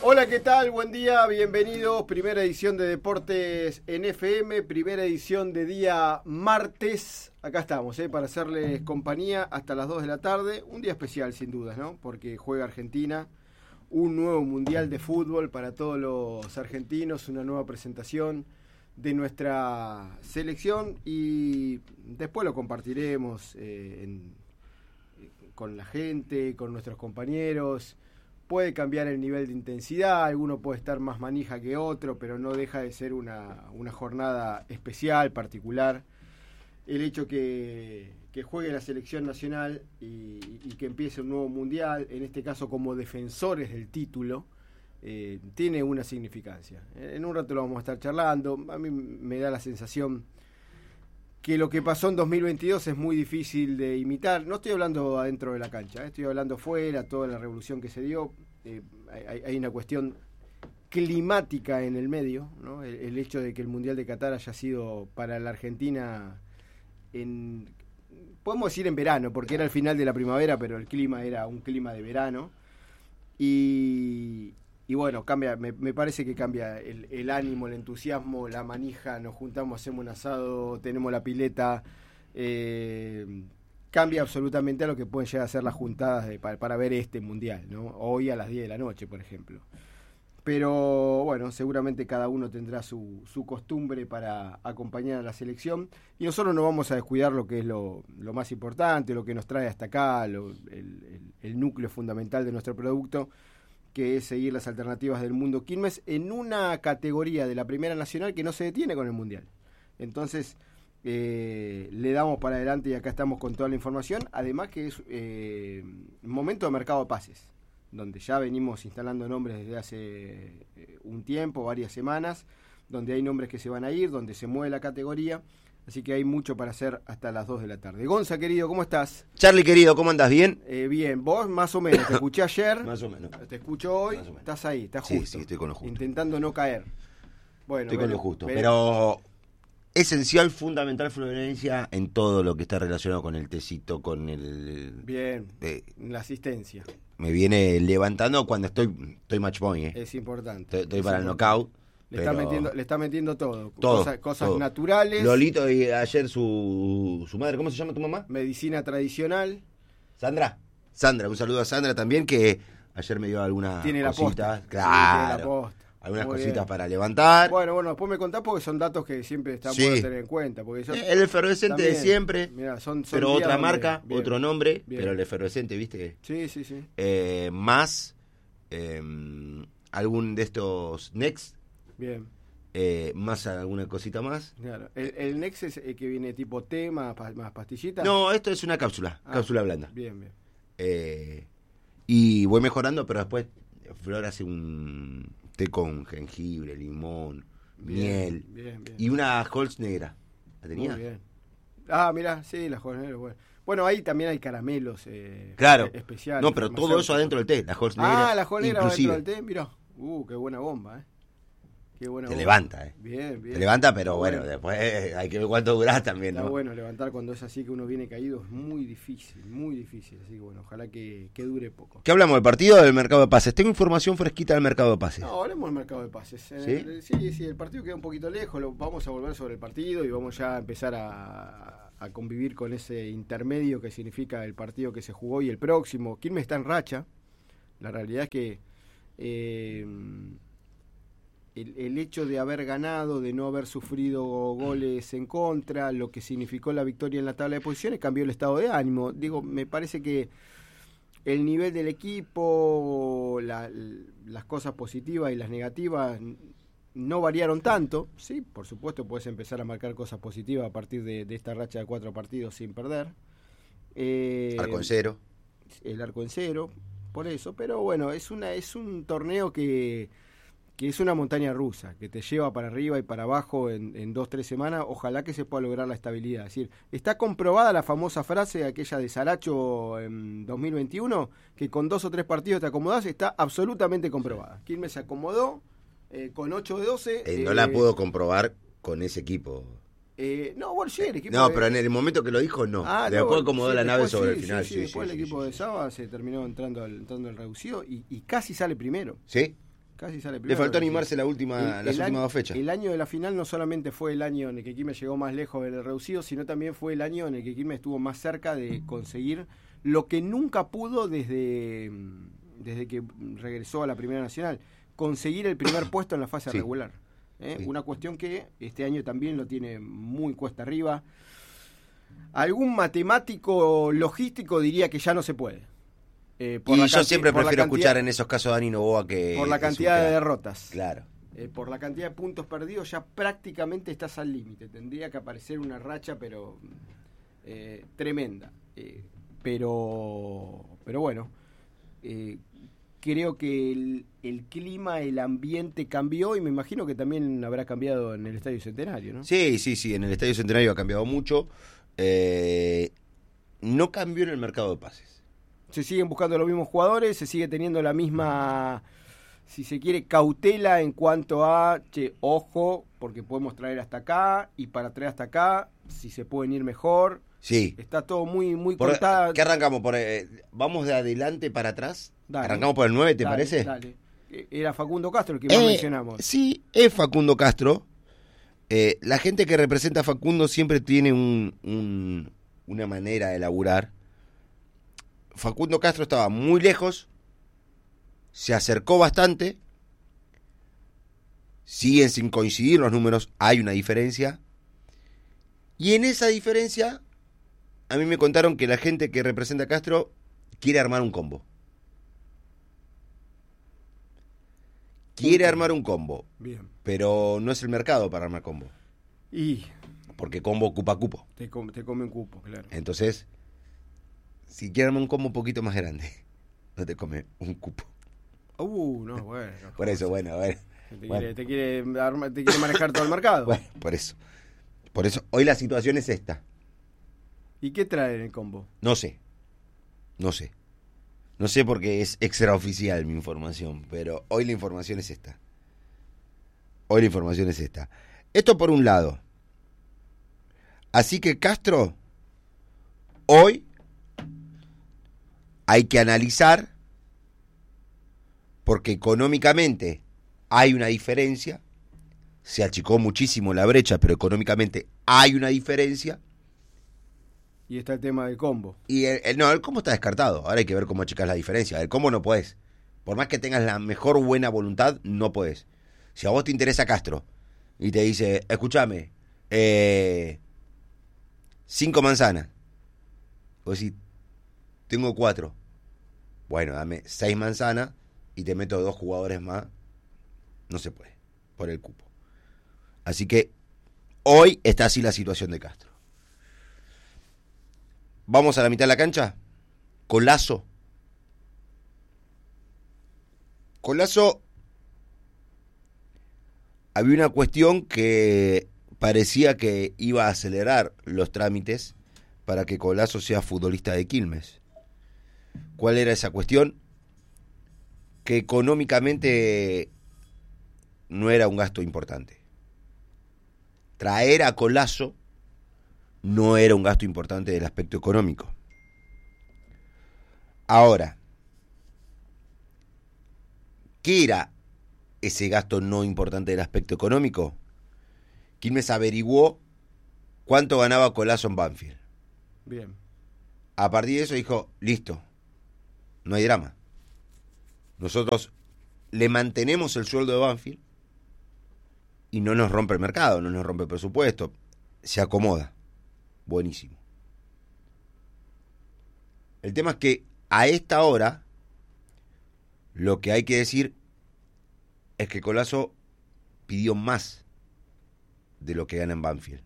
Hola, ¿qué tal? Buen día, bienvenidos. Primera edición de Deportes en FM, primera edición de día martes. Acá estamos, para hacerles compañía hasta las 2 de la tarde. Un día especial, sin dudas, ¿no? Porque juega Argentina, un nuevo mundial de fútbol para todos los argentinos, una nueva presentación de nuestra selección y después lo compartiremos con la gente, con nuestros compañeros. Puede cambiar el nivel de intensidad, alguno puede estar más manija que otro, pero no deja de ser una jornada especial, particular. El hecho que juegue la selección nacional y que empiece un nuevo mundial, en este caso como defensores del título, tiene una significancia. En un rato lo vamos a estar charlando. A mí me da la sensación que lo que pasó en 2022 es muy difícil de imitar. No estoy hablando adentro de la cancha, estoy hablando fuera, toda la revolución que se dio. Hay una cuestión climática en el medio, ¿no? El hecho de que el Mundial de Qatar haya sido para la Argentina podemos decir en verano, porque era el final de la primavera, pero el clima era un clima de verano. Y bueno, cambia, me parece que cambia el ánimo, el entusiasmo, la manija, nos juntamos, hacemos un asado, tenemos la pileta, cambia absolutamente a lo que pueden llegar a ser las juntadas para ver este mundial, ¿no? Hoy a las 10 de la noche, por ejemplo. Pero bueno, seguramente cada uno tendrá su costumbre para acompañar a la selección y nosotros no vamos a descuidar lo que es lo más importante, lo que nos trae hasta acá, el núcleo fundamental de nuestro producto, que es seguir las alternativas del Mundo Quilmes en una categoría de la Primera Nacional que no se detiene con el Mundial. Entonces, le damos para adelante y acá estamos con toda la información. Además que es momento de mercado de pases, donde ya venimos instalando nombres desde hace un tiempo, varias semanas, donde hay nombres que se van a ir, donde se mueve la categoría. Así que hay mucho para hacer hasta las 2 de la tarde. Gonza, querido, ¿cómo estás? Charlie, querido, ¿cómo andas? ¿Bien? Bien, vos más o menos. Te escuché ayer. Más o menos. Te escucho hoy. Estás ahí, estás justo. Sí, estoy con lo justo. Intentando no caer. Bueno, estoy con lo justo. Pero esencial, fundamental, Florencia, en todo lo que está relacionado con el tecito, con el... Bien, la asistencia. Me viene levantando cuando estoy match point. Es importante. Estoy para el knockout. Le está metiendo todo. Cosas todo. Naturales. Lolito y ayer su madre, ¿cómo se llama tu mamá? Medicina tradicional. Sandra, un saludo a Sandra también, que ayer me dio algunas cositas. Claro. Tiene la posta. Algunas Muy cositas bien. para levantar. Bueno, después me contás porque son datos que siempre está bueno tener en cuenta. Porque el efervescente también, de siempre, mirá, son pero otra marca, bien, otro nombre, bien. pero el efervescente, ¿viste? Sí. Más algún de estos Next. Bien. Más alguna cosita más. Claro. ¿El Next es el que viene tipo té más pastillitas? No, esto es una cápsula blanda. Bien. Y voy mejorando, pero después Flor hace un té con jengibre, limón, miel. Bien. Y una Halls negra. ¿La tenía? Muy bien. Mirá, sí, la Halls negra, bueno, ahí también hay caramelos claro. especiales. No, pero todo eso adentro del té, la Halls negra. La Halls negra inclusive. adentro del té, mirá. Qué buena bomba, Qué buena Te bomba. levanta, Bien. Te levanta, pero bueno, después hay que ver cuánto durás también, ¿no? Está bueno levantar cuando es así que uno viene caído, es muy difícil. Así que bueno, ojalá que dure poco. ¿Qué hablamos del partido o del mercado de pases? Tengo información fresquita del mercado de pases. No, hablemos del mercado de pases. ¿Sí? El partido queda un poquito lejos, vamos a volver sobre el partido y vamos ya a empezar a convivir con ese intermedio que significa el partido que se jugó y el próximo. Quilmes está en racha. La realidad es que el hecho de haber ganado, de no haber sufrido goles en contra, lo que significó la victoria en la tabla de posiciones, cambió el estado de ánimo. Digo, me parece que el nivel del equipo, las cosas positivas y las negativas no variaron tanto. Sí, por supuesto, puedes empezar a marcar cosas positivas a partir de esta racha de 4 partidos sin perder. Arco en cero. El arco en cero, por eso. Pero bueno, es un torneo que es una montaña rusa, que te lleva para arriba y para abajo en 2-3 semanas. Ojalá que se pueda lograr la estabilidad. Es decir, está comprobada la famosa frase aquella de Saracho en 2021, que con 2 o 3 partidos te acomodás, está absolutamente comprobada. Quilmes se acomodó con 8 de 12. No la puedo comprobar con ese equipo. El equipo pero en el momento que lo dijo, no. Después acomodó la nave sobre el final. Después el equipo de Saba se terminó entrando al reducido y casi sale primero. ¿Sí? Casi sale Le primero. faltó animarse las últimas año, dos fechas. El año de la final no solamente fue el año en el que Quilmes llegó más lejos del reducido, sino también fue el año en el que Quilmes estuvo más cerca de conseguir lo que nunca pudo desde que regresó a la Primera Nacional, conseguir el primer puesto en la fase Sí. regular. Sí. Una cuestión que este año también lo tiene muy cuesta arriba. Algún matemático logístico diría que ya no se puede. Y yo siempre prefiero escuchar en esos casos a Dani Noboa que... por la cantidad de derrotas. Claro. Por la cantidad de puntos perdidos ya prácticamente estás al límite. Tendría que aparecer una racha, pero tremenda. Pero bueno, creo que el clima, el ambiente cambió y me imagino que también habrá cambiado en el Estadio Centenario, ¿no? Sí, en el Estadio Centenario ha cambiado mucho. No cambió en el mercado de pases. Se siguen buscando los mismos jugadores, se sigue teniendo la misma, si se quiere, cautela en cuanto a, ojo, porque podemos traer hasta acá, y para traer hasta acá, si se pueden ir mejor. Sí. Está todo muy cortado. ¿Qué arrancamos? ¿Vamos de adelante para atrás? Dale. ¿Arrancamos por el 9, te parece? Dale. Era Facundo Castro el que más mencionamos. Sí, es Facundo Castro. La gente que representa a Facundo siempre tiene una manera de laburar. Facundo Castro estaba muy lejos, se acercó bastante, siguen sin coincidir los números, hay una diferencia, y en esa diferencia a mí me contaron que la gente que representa a Castro quiere armar un combo. Quiere armar un combo, Bien. pero no es el mercado para armar combo, Y porque combo ocupa cupo. te come un cupo, claro. Entonces, si quieres armar un combo un poquito más grande, no te come un cupo. No, bueno. Por eso, bueno, a ver. Te quiere manejar todo el mercado. Bueno, por eso. Por eso, hoy la situación es esta. ¿Y qué trae en el combo? No sé. No sé porque es extraoficial mi información, pero hoy la información es esta. Esto por un lado. Así que Castro, hoy hay que analizar, porque económicamente hay una diferencia, se achicó muchísimo la brecha, pero económicamente hay una diferencia. Y está el tema del combo. Y el combo está descartado, ahora hay que ver cómo achicas la diferencia. El combo no podés. Por más que tengas la mejor buena voluntad, no podés. Si a vos te interesa Castro y te dice, escúchame, 5 manzanas, vos decís, tengo 4. Bueno, dame 6 manzanas y te meto 2 jugadores más. No se puede, por el cupo. Así que hoy está así la situación de Castro. Vamos a la mitad de la cancha. Collazo. Había una cuestión que parecía que iba a acelerar los trámites para que Collazo sea futbolista de Quilmes. ¿Cuál era esa cuestión? Que económicamente no era un gasto importante. Traer a Collazo no era un gasto importante del aspecto económico. Ahora, ¿qué era ese gasto no importante del aspecto económico? Quilmes averiguó cuánto ganaba Collazo en Banfield. Bien. A partir de eso dijo, listo, no hay drama. Nosotros le mantenemos el sueldo de Banfield y no nos rompe el mercado, no nos rompe el presupuesto, se acomoda. Buenísimo. El tema es que a esta hora lo que hay que decir es que Collazo pidió más de lo que gana en Banfield.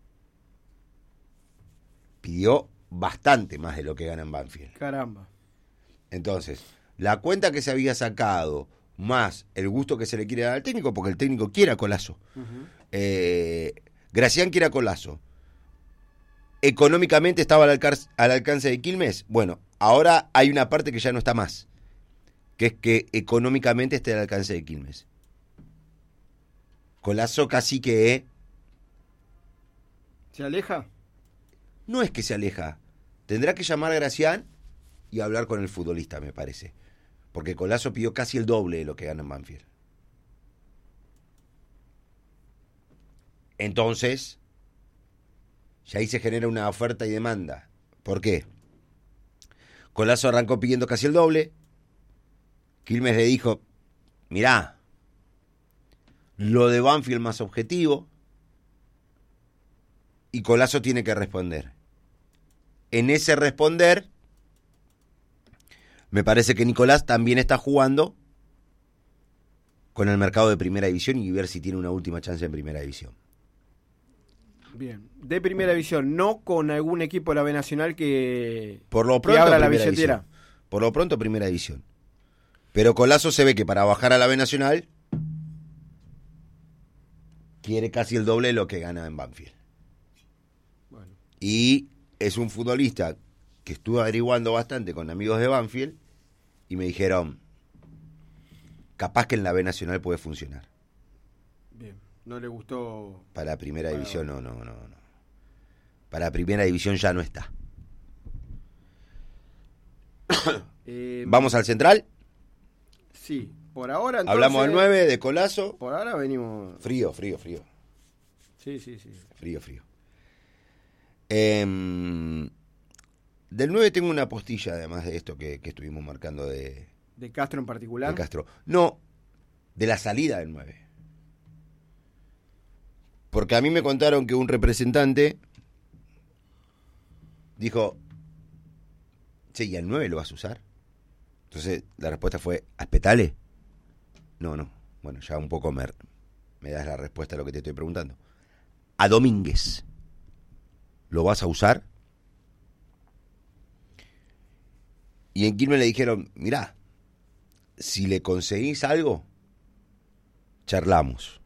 Pidió bastante más de lo que gana en Banfield. Caramba. Entonces, la cuenta que se había sacado más el gusto que se le quiere dar al técnico, porque el técnico quiere a Collazo. Gracián quiere a Collazo. Económicamente estaba al alcance de Quilmes. Bueno, ahora hay una parte que ya no está más, que es que económicamente esté al alcance de Quilmes. Collazo casi que ¿Se aleja? no es que se aleja. Tendrá que llamar a Gracián y hablar con el futbolista, me parece. Porque Collazo pidió casi el doble de lo que gana en Banfield. Entonces, ya ahí se genera una oferta y demanda. ¿Por qué? Collazo arrancó pidiendo casi el doble. Quilmes le dijo, mirá, lo de Banfield más objetivo. Y Collazo tiene que responder. En ese responder, me parece que Nicolás también está jugando con el mercado de primera división y ver si tiene una última chance en primera división. Bien, de primera división, no con algún equipo de la B Nacional que, Por lo que pronto, abra la primera billetera. división. Por lo pronto, primera división. Pero Collazo se ve que para bajar a la B Nacional quiere casi el doble de lo que gana en Banfield. Bueno. Y es un futbolista que estuve averiguando bastante con amigos de Banfield y me dijeron, capaz que en la B Nacional puede funcionar. Bien, no le gustó. Para primera división, no. Para primera división ya no está. Vamos al central. Sí, por ahora entonces, Hablamos del 9, de Collazo. Por ahora venimos. Frío. Sí. Frío. Del 9 tengo una postilla, además de esto que estuvimos marcando de Castro en particular. de Castro. No, de la salida del 9. Porque a mí me contaron que un representante dijo, che, ¿y al 9 lo vas a usar? Entonces la respuesta fue, ¿a Spetale? No. Bueno, ya un poco me das la respuesta a lo que te estoy preguntando. ¿A Domínguez lo vas a usar? Y en Quilmes le dijeron, mirá, si le conseguís algo, charlamos.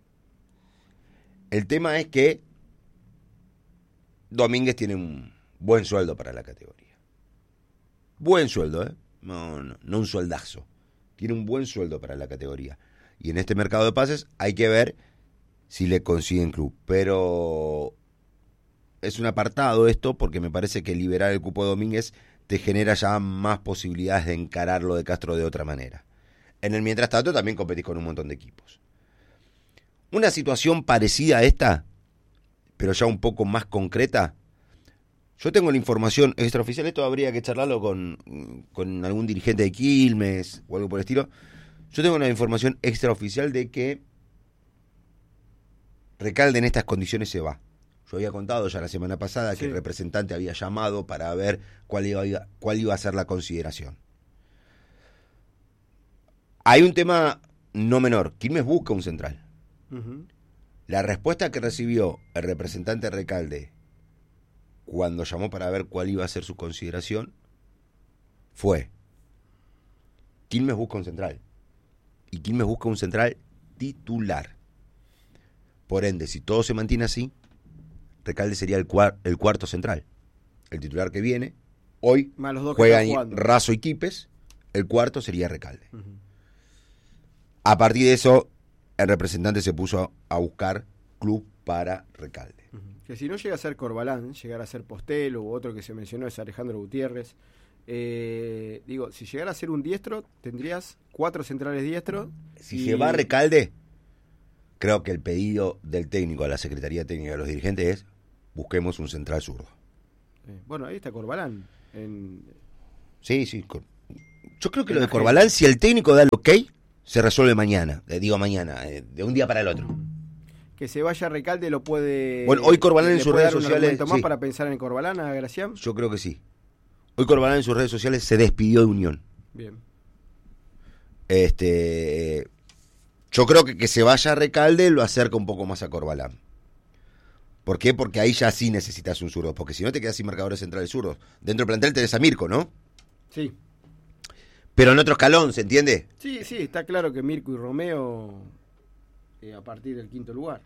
El tema es que Domínguez tiene un buen sueldo para la categoría. Buen sueldo, ¿eh? No un sueldazo. Tiene un buen sueldo para la categoría. Y en este mercado de pases hay que ver si le consiguen club. Pero es un apartado esto porque me parece que liberar el cupo de Domínguez te genera ya más posibilidades de encararlo de Castro de otra manera. En el mientras tanto también competís con un montón de equipos. Una situación parecida a esta, pero ya un poco más concreta. Yo tengo la información extraoficial, esto habría que charlarlo con algún dirigente de Quilmes o algo por el estilo. Yo tengo una información extraoficial de que Recalde en estas condiciones se va. Yo había contado ya la semana pasada que el representante había llamado para ver cuál iba a ser la consideración. Hay un tema no menor. Quilmes busca un central. Uh-huh. La respuesta que recibió el representante Recalde cuando llamó para ver cuál iba a ser su consideración fue: Quilmes busca un central. Y Quilmes busca un central titular. Por ende, si todo se mantiene así, Recalde sería el cuarto central. El titular que viene, hoy juegan Razo y Quipes, el cuarto sería Recalde. Uh-huh. A partir de eso, el representante se puso a buscar club para Recalde. Uh-huh. Que si no llega a ser Corbalán, llegara a ser Postelo u otro que se mencionó es Alejandro Gutiérrez. Si llegara a ser un diestro, tendrías 4 centrales diestros. Si se va a Recalde, creo que el pedido del técnico a la Secretaría Técnica de los dirigentes es: busquemos un central zurdo. Bueno, ahí está Corbalán. Sí. Yo creo que lo de Corbalán, si el técnico da el ok, se resuelve mañana. De un día para el otro. Que se vaya a Recalde lo puede... Bueno, hoy Corbalán en sus redes sociales... ¿Más para pensar en Corbalán, a Gracián? Yo creo que sí. Hoy Corbalán en sus redes sociales se despidió de Unión. Bien. Yo creo que se vaya a Recalde lo acerca un poco más a Corbalán. ¿Por qué? Porque ahí ya sí necesitas un zurdo. Porque si no te quedas sin marcadores centrales zurdos. Dentro del plantel tenés a Mirko, ¿no? Sí. Pero en otro escalón, ¿se entiende? Sí, está claro que Mirko y Romeo a partir del 5º lugar.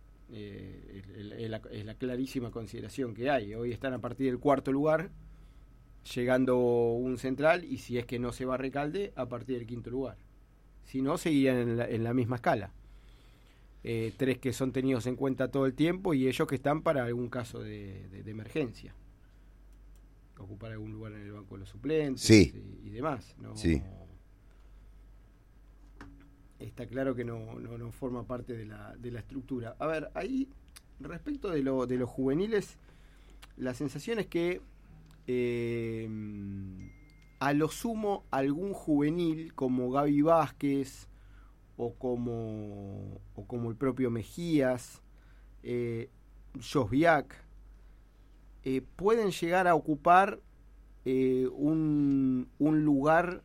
Es la clarísima consideración que hay. Hoy están a partir del 4º lugar, llegando un central, y si es que no se va a Recalde, a partir del 5º lugar. Si no, seguirían en la misma escala. 3 que son tenidos en cuenta todo el tiempo y ellos que están para algún caso de emergencia. Ocupar algún lugar en el banco de los suplentes y demás, ¿no? Sí. está claro que no forma parte de la estructura. A ver, ahí, respecto de los juveniles, la sensación es que a lo sumo algún juvenil como Gaby Vázquez o como el propio Mejías, Josviak, pueden llegar a ocupar un lugar,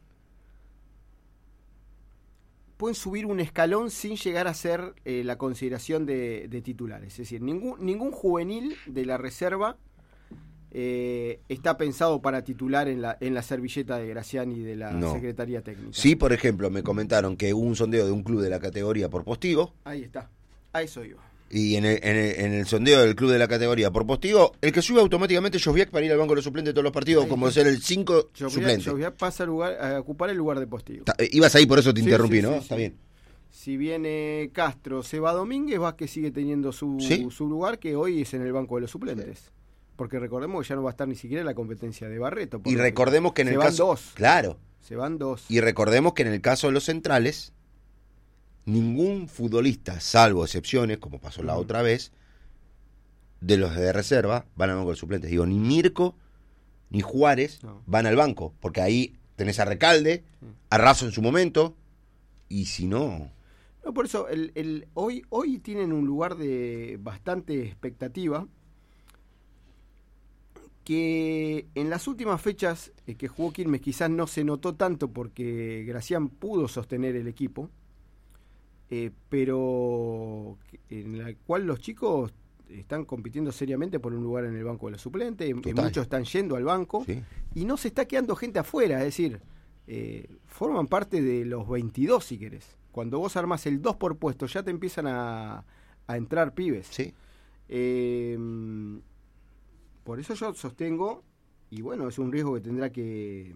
pueden subir un escalón sin llegar a ser la consideración de titulares. Es decir, ningún juvenil de la reserva está pensado para titular en la servilleta de Graciani y de la Secretaría Técnica. Sí, por ejemplo, me comentaron que hubo un sondeo de un club de la categoría por Postigo. Ahí está, a eso iba. Y en el sondeo del club de la categoría por Postigo, el que sube automáticamente es Josviak para ir al banco de los suplentes de todos los partidos, como ser el 5 suplente. Josviak pasa a ocupar el lugar de Postigo. Ibas ahí, por eso te interrumpí, ¿no? Está bien. Si viene Castro, se va Domínguez, Vázquez sigue teniendo su lugar, que hoy es en el banco de los suplentes. Sí. Porque recordemos que ya no va a estar ni siquiera en la competencia de Barreto. Y recordemos que en el caso... Se van dos. Claro. Se van dos. Y recordemos que en el caso de los centrales, ningún futbolista, salvo excepciones, como pasó la otra vez, de los de reserva, van al banco de los suplentes. Digo, ni Mirko ni Juárez van al banco, porque ahí tenés a Recalde, a Razo en su momento, y si no... No, por eso, hoy tienen un lugar de bastante expectativa, que en las últimas fechas que jugó Quilmes quizás no se notó tanto porque Gracián pudo sostener el equipo, pero en la cual los chicos están compitiendo seriamente por un lugar en el banco de los suplentes, muchos están yendo al banco, y no se está quedando gente afuera, es decir, forman parte de los 22 si querés. Cuando vos armás el 2 por puesto ya te empiezan a entrar pibes. Sí. Por eso yo sostengo, y bueno, es un riesgo que tendrá que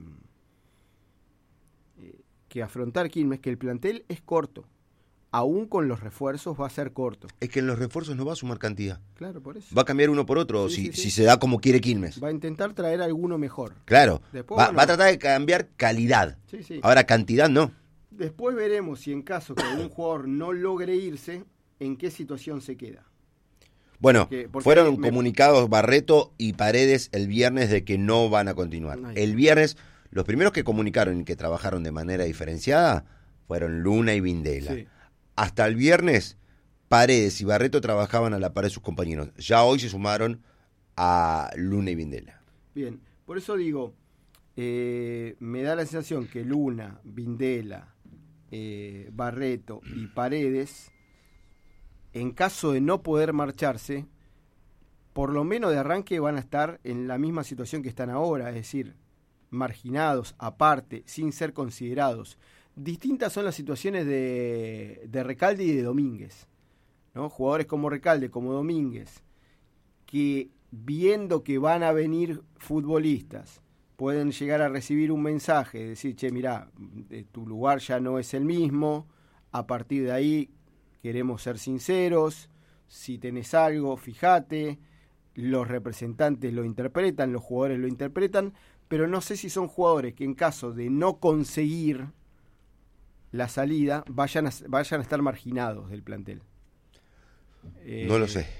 afrontar Quilmes, que el plantel es corto. Aún con los refuerzos va a ser corto. Es que en los refuerzos no va a sumar cantidad. Claro, por eso. Va a cambiar uno por otro, si se da como quiere Quilmes. Va a intentar traer alguno mejor. Claro. Después, va a tratar de cambiar calidad. Sí. Ahora, cantidad no. Después veremos si en caso que un jugador no logre irse, en qué situación se queda. Bueno, fueron comunicados Barreto y Paredes el viernes de que no van a continuar. El viernes, los primeros que comunicaron y que trabajaron de manera diferenciada fueron Luna y Vindela. Sí. Hasta el viernes, Paredes y Barreto trabajaban a la par de sus compañeros. Ya hoy se sumaron a Luna y Vindela. Bien, por eso digo, me da la sensación que Luna, Vindela, Barreto y Paredes, en caso de no poder marcharse, por lo menos de arranque van a estar en la misma situación que están ahora, es decir, marginados, aparte, sin ser considerados. Distintas son las situaciones de Recalde y de Domínguez, ¿no? Jugadores como Recalde, como Domínguez, que viendo que van a venir futbolistas, pueden llegar a recibir un mensaje, decir, che, mirá, tu lugar ya no es el mismo, a partir de ahí queremos ser sinceros, si tenés algo, fíjate, los representantes lo interpretan, los jugadores lo interpretan, pero no sé si son jugadores que en caso de no conseguir la salida vayan a estar marginados del plantel. No lo sé.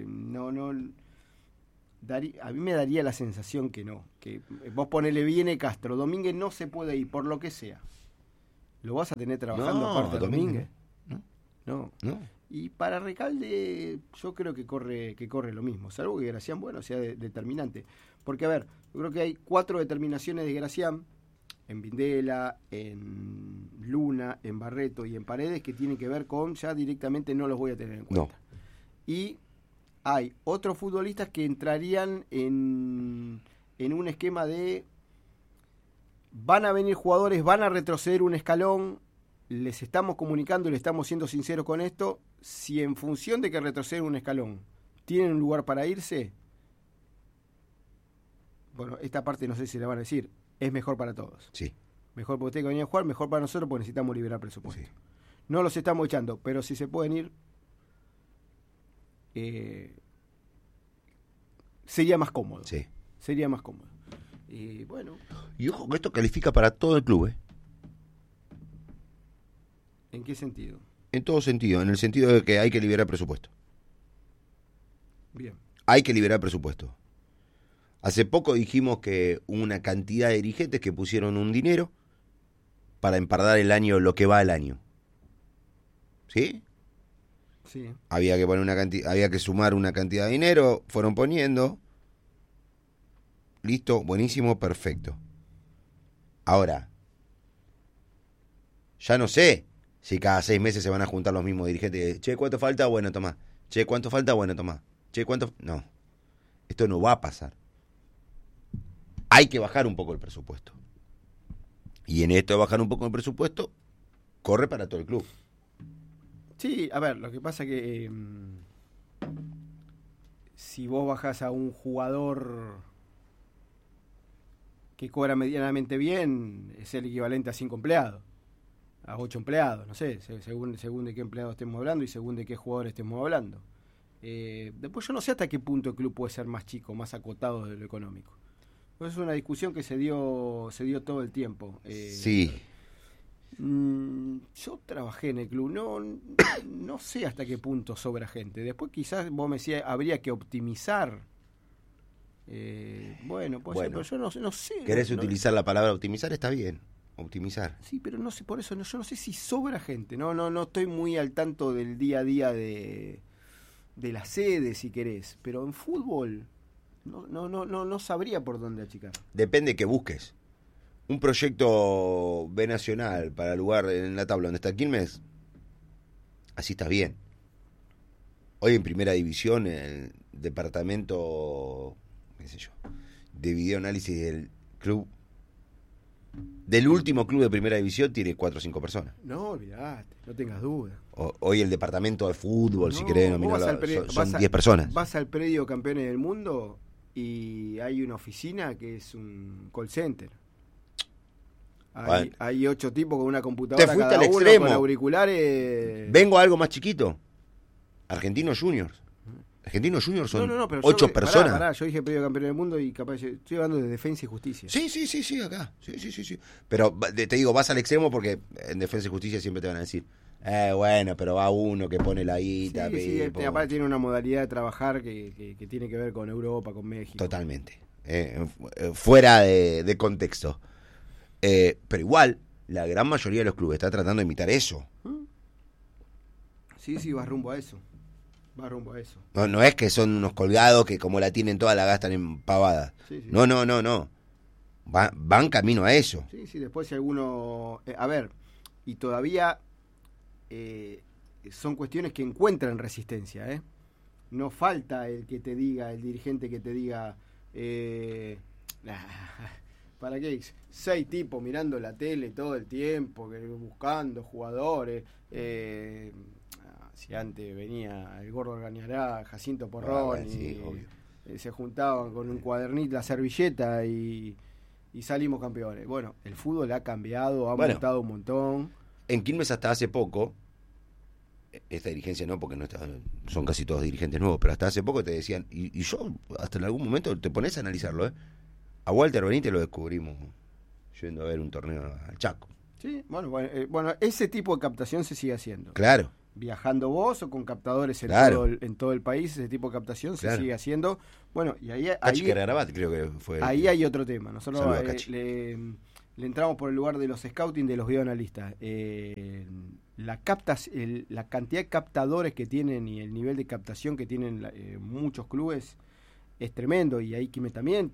A mí me daría la sensación que no, que vos ponele viene Castro, Domínguez no se puede ir por lo que sea. ¿Lo vas a tener trabajando aparte de Domínguez? No. Y para Recalde yo creo que corre lo mismo, salvo que Gracián, sea determinante. Porque, a ver, yo creo que hay 4 determinaciones de Gracián, en Vindela, en Luna, en Barreto y en Paredes, que tienen que ver con, ya directamente no los voy a tener en cuenta. No. Y hay otros futbolistas que entrarían en un esquema de van a venir jugadores, van a retroceder un escalón, les estamos comunicando y le estamos siendo sinceros con esto, si en función de que retroceden un escalón tienen un lugar para irse, bueno, esta parte no sé si le van a decir, es mejor para todos. Sí. Mejor porque ustedes que venían a jugar, mejor para nosotros porque necesitamos liberar presupuesto. Sí. No los estamos echando, pero si se pueden ir, sería más cómodo. Sí. Sería más cómodo. Bueno. Y ojo, esto califica para todo el club, ¿En qué sentido? En todo sentido, en el sentido de que hay que liberar presupuesto. Bien. Hay que liberar presupuesto. Hace poco dijimos que una cantidad de dirigentes que pusieron un dinero para empardar el año, lo que va el año. ¿Sí? Sí. Había que poner una cantidad, había que sumar una cantidad de dinero, fueron poniendo. Listo, buenísimo, perfecto. Ahora, ya no sé si cada 6 meses se van a juntar los mismos dirigentes. Che, ¿cuánto falta? Bueno, tomá. Che, ¿cuánto falta? Bueno, tomá. Che, ¿cuánto? No. Esto no va a pasar. Hay que bajar un poco el presupuesto. Y en esto de bajar un poco el presupuesto, corre para todo el club. Sí, a ver, lo que pasa que si vos bajás a un jugador que cobra medianamente bien, es el equivalente a 5 empleados, a 8 empleados, no sé, según de qué empleado estemos hablando y según de qué jugador estemos hablando. Después yo no sé hasta qué punto el club puede ser más chico, más acotado de lo económico. Pues es una discusión que se dio todo el tiempo. Sí. Yo trabajé en el club, no sé hasta qué punto sobra gente. Después quizás vos me decías, habría que optimizar. Bueno, pero yo no sé. ¿Querés utilizar la palabra optimizar? Está bien, optimizar. Sí, pero no sé, por eso yo no sé si sobra gente. No estoy muy al tanto del día a día de la sede, si querés. Pero en fútbol no sabría por dónde achicar. Depende que busques. Un proyecto B nacional para el lugar en la tabla donde está Quilmes, así está bien. Hoy en primera división, el departamento, qué sé yo, de videoanálisis del club, del último club de primera división, tiene 4 o 5 personas. No, olvidate, no tengas duda. Hoy el departamento de fútbol, si querés denominarlo, son 10 personas. Vas al predio Campeones del Mundo y hay una oficina que es un call center. Hay 8 tipos con una computadora cada uno, con auriculares. Vengo a algo más chiquito. Argentinos Juniors. Argentinos Juniors son 8 personas. Pará, yo dije predio campeón del mundo y capaz estoy hablando de Defensa y Justicia. Sí, acá. Sí. Pero te digo, vas al extremo porque en Defensa y Justicia siempre te van a decir, bueno, pero va uno que pone la guita. Sí, aparte tiene una modalidad de trabajar que tiene que ver con Europa, con México. Totalmente. Fuera de contexto. Pero igual, la gran mayoría de los clubes está tratando de imitar eso. Sí, va rumbo a eso. No es que son unos colgados que como la tienen toda la gastan en pavadas. Sí. No. Van camino a eso. Sí, después si alguno... a ver, y todavía son cuestiones que encuentran resistencia, ¿eh? No falta el dirigente que te diga... ¿Para qué? 6 tipos mirando la tele todo el tiempo, buscando jugadores. Si antes venía el Gordo Gañará, Jacinto Porrón, se juntaban con un cuadernito, la servilleta y salimos campeones. Bueno, el fútbol ha cambiado, ha mutado un montón. En Quilmes hasta hace poco, esta dirigencia no, porque no son casi todos dirigentes nuevos, pero hasta hace poco te decían, y yo hasta en algún momento te pones a analizarlo, a Walter Benítez lo descubrimos yendo a ver un torneo al Chaco. Sí, bueno, ese tipo de captación se sigue haciendo. Claro. Viajando vos o con captadores en todo el país, ese tipo de captación se sigue haciendo. Bueno, y ahí creo que fue. Ahí hay otro tema. Nosotros le entramos por el lugar de los scouting, de los videoanalistas. La cantidad de captadores que tienen y el nivel de captación que tienen muchos clubes es tremendo, y ahí Quilmes también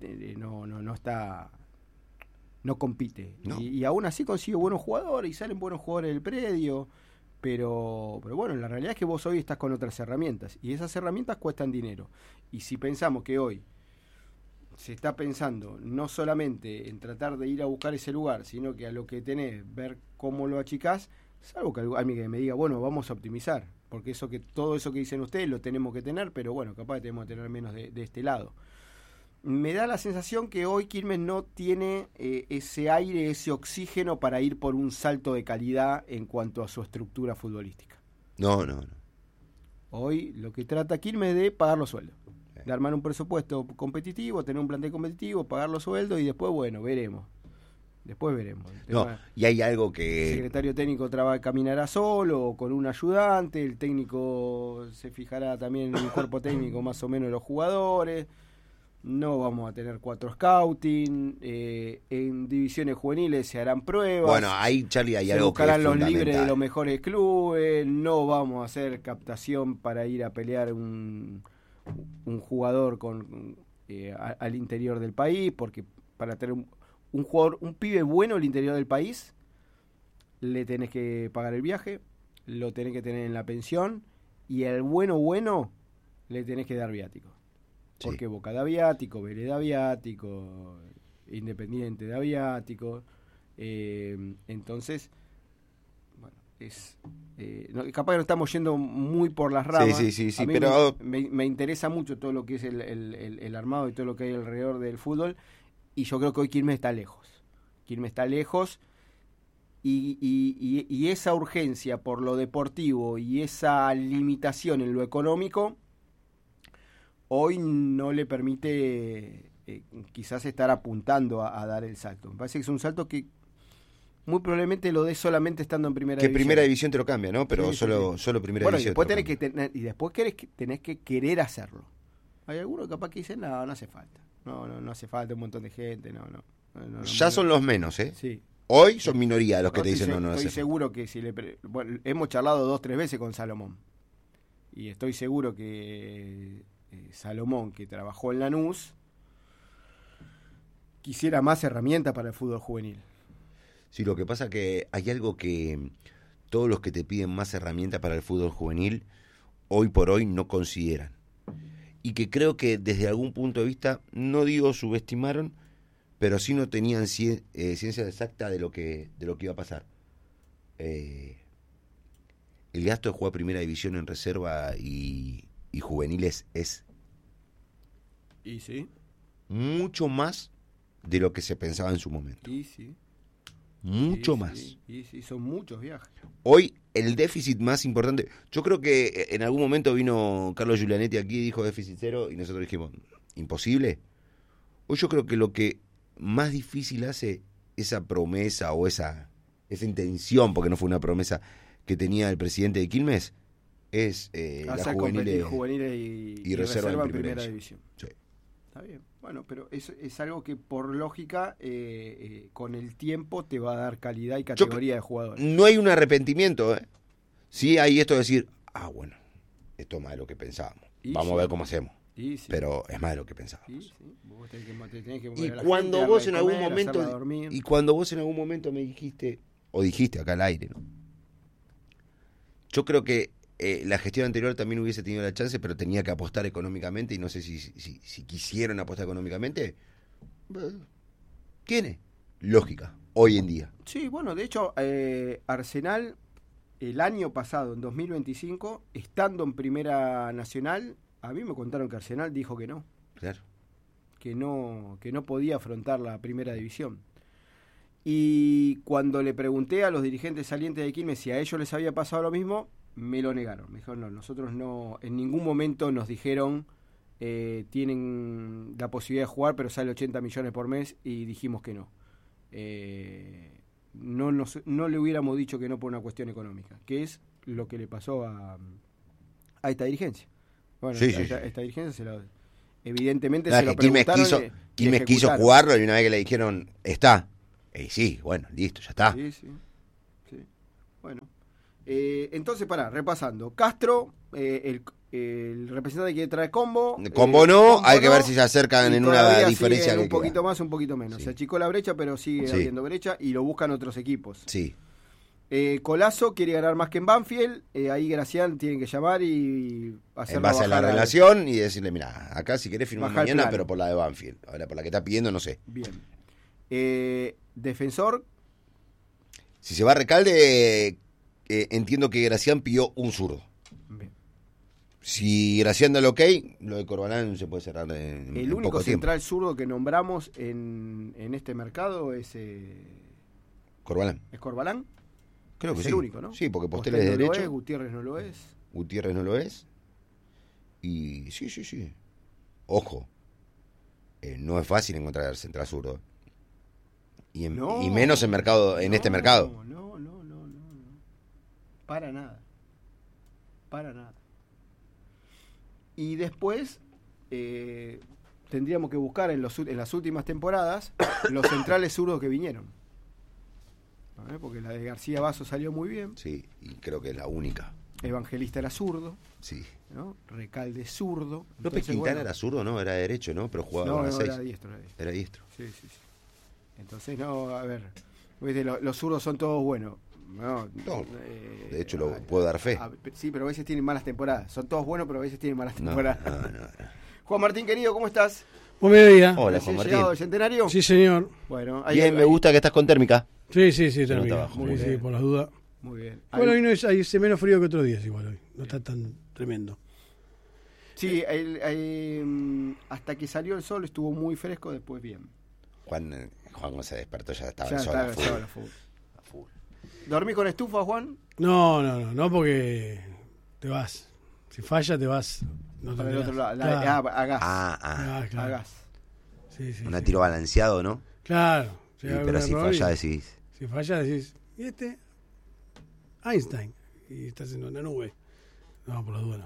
no compite. No. Y aún así consigue buenos jugadores y salen buenos jugadores del predio. Pero bueno, la realidad es que vos hoy estás con otras herramientas y esas herramientas cuestan dinero. Y si pensamos que hoy se está pensando no solamente en tratar de ir a buscar ese lugar, sino que a lo que tenés, ver cómo lo achicás, salvo que alguien que me diga, bueno, vamos a optimizar, porque todo eso que dicen ustedes lo tenemos que tener, pero bueno, capaz tenemos que tener menos de este lado. Me da la sensación que hoy Quilmes no tiene ese aire, ese oxígeno para ir por un salto de calidad en cuanto a su estructura futbolística. No. Hoy lo que trata Quilmes es de pagar los sueldos, de armar un presupuesto competitivo, tener un plantel competitivo, pagar los sueldos y después, bueno, veremos. Después veremos. No, y hay algo El que... secretario técnico caminará solo o con un ayudante, el técnico se fijará también en el cuerpo técnico más o menos de los jugadores. No vamos a tener 4 scouting, en divisiones juveniles se harán pruebas. Bueno, ahí, Charlie, hay se algo que es buscarán los libres de fundamental. los mejores clubes, no vamos a hacer captación para ir a pelear un jugador al interior del país, porque para tener un jugador, un pibe bueno al interior del país, le tenés que pagar el viaje, lo tenés que tener en la pensión, y al bueno le tenés que dar viático. Sí. Porque Boca da viático, Vélez da viático, Independiente da viático, entonces, bueno, capaz que nos estamos yendo muy por las ramas. Sí, A mí pero... me interesa mucho todo lo que es el armado y todo lo que hay alrededor del fútbol, y yo creo que hoy Quilmes está lejos. Quilmes está lejos, y esa urgencia por lo deportivo y esa limitación en lo económico hoy no le permite quizás estar apuntando a dar el salto. Me parece que es un salto que muy probablemente lo dé solamente estando en primera división. Que primera división te lo cambia, ¿no? Pero Sí. solo primera Bueno, división. y después tenés que querer hacerlo. Hay algunos capaz que dicen, no hace falta. No hace falta un montón de gente, no. Ya son los menos, ¿eh? Sí. Hoy son minoría los que te dicen no Estoy hace seguro que bueno, hemos charlado 2-3 veces con Salomón. Y estoy seguro que Salomón, que trabajó en Lanús, quisiera más herramientas para el fútbol juvenil. Sí, lo que pasa que hay algo que todos los que te piden más herramientas para el fútbol juvenil, hoy por hoy no consideran. Y que creo que desde algún punto de vista, no digo subestimaron, pero sí no tenían ciencia exacta de lo que iba a pasar. El gasto de jugar primera división en reserva y juveniles es ¿Y sí? mucho más de lo que se pensaba en su momento. ¿Y sí? Mucho más. Y sí, son muchos viajes. Hoy el déficit más importante, yo creo que en algún momento vino Carlos Giulianetti aquí y dijo déficit cero y nosotros dijimos, imposible. Hoy yo creo que lo que más difícil hace esa promesa o esa intención, porque no fue una promesa que tenía el presidente de Quilmes, es la juveniles y reserva en primera división. Sí. Está bien. Bueno, pero es algo que por lógica con el tiempo te va a dar calidad y categoría de jugadores. No hay un arrepentimiento, ¿eh? Sí hay esto de decir, bueno, esto es más de lo que pensábamos. Vamos a ver cómo hacemos. Sí. Pero es más de lo que pensábamos. Sí. Vos tenés que Y mover a la cuando gente, vos darle en de algún comer, momento hacerla dormir. y cuando vos en algún momento me dijiste acá al aire, ¿no? Yo creo que la gestión anterior también hubiese tenido la chance, pero tenía que apostar económicamente y no sé si quisieron apostar económicamente. Tiene lógica hoy en día. Sí, bueno, de hecho Arsenal el año pasado, en 2025, estando en Primera Nacional, a mí me contaron que Arsenal dijo que no. Claro. Que no podía afrontar la Primera División. Y cuando le pregunté a los dirigentes salientes de Quilmes si a ellos les había pasado lo mismo, me lo negaron. Me dijeron, no, nosotros no, en ningún momento nos dijeron tienen la posibilidad de jugar, pero sale 80 millones por mes, y dijimos que no. No le hubiéramos dicho que no por una cuestión económica, que es lo que le pasó a esta dirigencia. Bueno, Sí, esta dirigencia se lo... Evidentemente Nada, se lo que Quilmes preguntaron Quilmes quiso ejecutaron. jugarlo y una vez que le dijeron, está. Y sí, bueno, listo, ya está. Sí. Bueno. Entonces, repasando. Castro, el representante quiere traer Combo. Combo no, hay que ver si se acercan y en una todavía diferencia siguen que un poquito queda. más, un poquito menos. Sí. Se achicó la brecha, pero sigue Sí. habiendo brecha y lo buscan otros equipos. Sí. Colazo quiere ganar más que en Banfield. Ahí Gracián tienen que llamar y hacerlo En base a la bajar relación y decirle, mira, acá si querés firmar bajar el mañana, plano. pero por la de Banfield. Ahora por la que está pidiendo, no sé. Bien. Defensor. Si se va a Recalde, entiendo que Gracián pidió un zurdo. Bien. Si Gracián da el ok, lo de Corbalán se puede cerrar en El en único poco central zurdo que nombramos en este mercado es Corbalán. Corbalán. Creo que Es sí. el único, ¿no? Sí, porque Postel Postel es no lo derecho, es, Gutiérrez no lo es. Gutiérrez no lo es. Y sí. Ojo, no es fácil encontrar el central zurdo. Y No. menos en este mercado. No. Para nada. Y después tendríamos que buscar en las últimas temporadas los centrales zurdos que vinieron. Porque la de García Basso salió muy bien. Sí, y creo que es la única. Evangelista era zurdo, Sí. ¿no? Recalde zurdo. López Entonces, Quintana bueno, era zurdo, ¿no? Era derecho, ¿no? Pero jugaba con la 6. era diestro. Era diestro. Sí. Entonces, no, a ver, ¿viste? Los zurdos son todos buenos. No, de hecho, lo puedo dar fe. Sí, pero a veces tienen malas temporadas. Son todos buenos, pero a veces tienen malas No. temporadas. Juan Martín, querido, ¿cómo estás? Buen mediodía. Hola, ¿Recién Juan Martín. llegado del Centenario? Sí, señor. Bueno, Bien, me gusta que estás con térmica. Sí, no termina. trabajo. Muy Sí, bien. por las dudas. Muy bien. Bueno, hoy no es, hace menos frío que otros días igual hoy. No está tan tremendo. Sí, hasta que salió el sol estuvo muy fresco, después bien. Juan cuando se despertó ya estaba Ya el sol estaba a el full. sol a full. A full. ¿Dormí con estufa, Juan? No, porque te vas. Si falla, te vas. No te Para el enterás. otro lado. Claro. A gas. Ah, claro. A gas. Sí. Un tiro balanceado, ¿no? Claro. Sí, Llega pero algún si error falla y- decís. Si falla, decís, ¿y este? Einstein. Y estás en una nube. No, por las dudas no.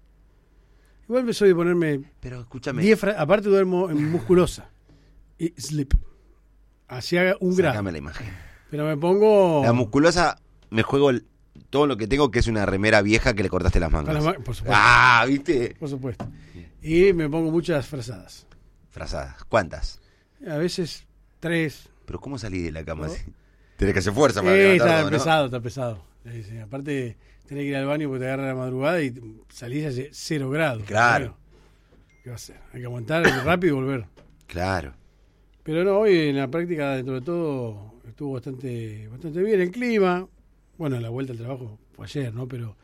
Igual me soy de ponerme Pero escúchame. aparte duermo en musculosa. Y sleep. Así haga un grado. Sácame la imagen. Pero me pongo... La musculosa, me juego todo lo que tengo, que es una remera vieja que le cortaste las con mangas. las por supuesto. Ah, ¿viste? Por supuesto. Y me pongo muchas frazadas. Frazadas. ¿Cuántas? A veces 3. Pero ¿cómo salí de la cama ¿No? así? Tenés que hacer fuerza para levantar Está todo, ¿no? pesado, está pesado. Sí. Aparte, tenés que ir al baño porque te agarra la madrugada y salís hace 0 grados. Claro. Bueno, ¿qué va a hacer? Hay que aguantar rápido y volver. Claro. Pero no, hoy en la práctica, dentro de todo, estuvo bastante bien el clima. Bueno, la vuelta al trabajo fue ayer, ¿no? Pero